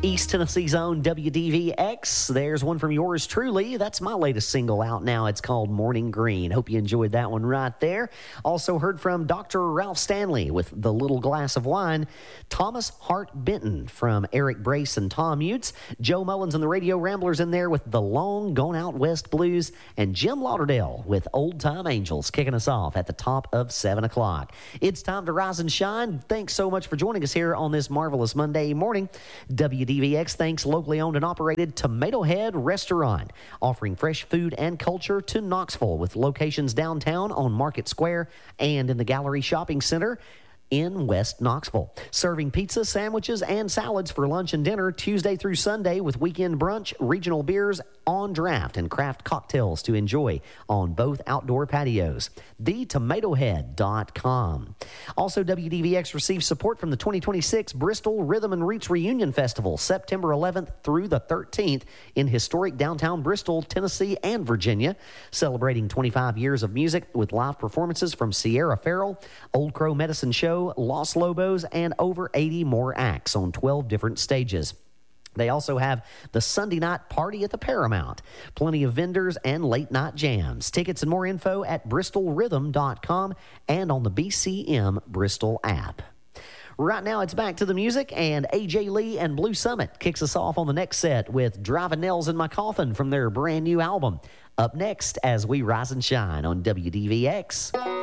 East Tennessee's own WDVX. There's one from yours truly. That's my latest single out now. It's called Morning Green. Hope you enjoyed that one right there. Also heard from Dr. Ralph Stanley with The Little Glass of Wine. Thomas Hart Benton from Eric Brace and Tom Utes. Joe Mullins and the Radio Ramblers in there with The Long Gone Out West Blues. And Jim Lauderdale with Old Time Angels kicking us off at the top of 7 o'clock. It's time to rise and shine. Thanks so much for joining us here on this marvelous Monday morning. WDVX thanks locally owned and operated Tomato Head Restaurant, offering fresh food and culture to Knoxville with locations downtown on Market Square and in the Gallery Shopping Center in West Knoxville. Serving pizza, sandwiches, and salads for lunch and dinner Tuesday through Sunday with weekend brunch, regional beers on draft, and craft cocktails to enjoy on both outdoor patios. TheTomatoHead.com. Also, WDVX receives support from the 2026 Bristol Rhythm and Roots Reunion Festival, September 11th through the 13th in historic downtown Bristol, Tennessee, and Virginia, celebrating 25 years of music with live performances from Sierra Farrell, Old Crow Medicine Show, Los Lobos, and over 80 more acts on 12 different stages. They also have the Sunday night party at the Paramount. Plenty of vendors and late night jams. Tickets and more info at bristolrhythm.com and on the BCM Bristol app. Right now, it's back to the music, and AJ Lee and Blue Summit kicks us off on the next set with Driving Nails in My Coffin from their brand new album. Up next, as we rise and shine on WDVX.